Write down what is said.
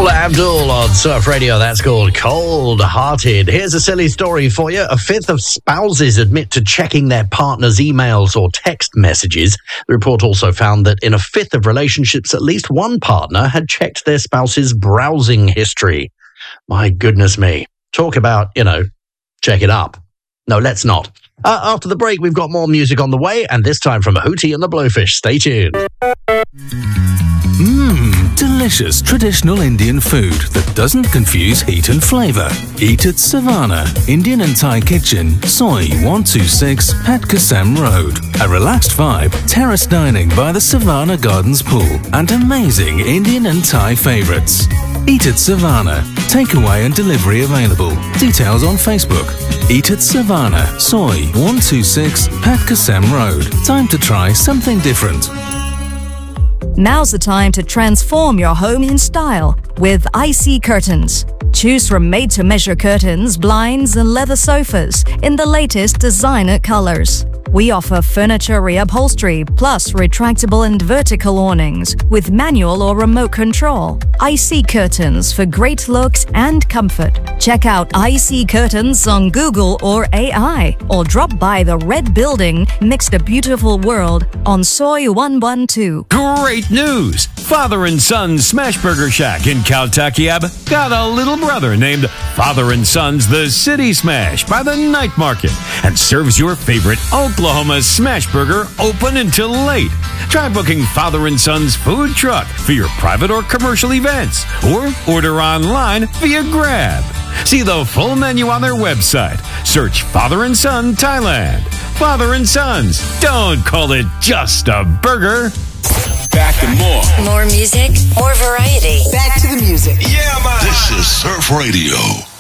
Paula Abdul on Surf Radio. That's called Cold Hearted. Here's a silly story for you. A fifth of spouses admit to checking their partner's emails or text messages. The report also found that in a fifth of relationships, at least one partner had checked their spouse's browsing history. My goodness me. Talk about, check it up. No, let's not. After the break, we've got more music on the way, and this time from Hootie and the Blowfish. Stay tuned. Delicious traditional Indian food that doesn't confuse heat and flavour. Eat at Savannah, Indian and Thai Kitchen, Soy 126, Pat Kasem Road. A relaxed vibe, terrace dining by the Savannah Gardens pool, and amazing Indian and Thai favourites. Eat at Savannah. Takeaway and delivery available. Details on Facebook. Eat at Savannah, Soy 126, Pat Kasem Road. Time to try something different. Now's the time to transform your home in style with IC Curtains. Choose from made-to-measure curtains, blinds, and leather sofas in the latest designer colors. We offer furniture reupholstery plus retractable and vertical awnings with manual or remote control. IC Curtains for great looks and comfort. Check out IC Curtains on Google or AI, or drop by the Red Building next to Beautiful World on Soy 112. Great news! Father and Son Smash Burger Shack in Caltakiab got a little brother named Father and Son's The City Smash by the Night Market and serves your favorite Oklahoma smash burger open until late. Try booking Father and Son's food truck for your private or commercial events, or order online via Grab. See the full menu on their website. Search Father and Son Thailand. Father and Sons. Don't call it just a burger. Back to more. More music, more variety. Back to the music. Yeah, man. This is Surf Radio.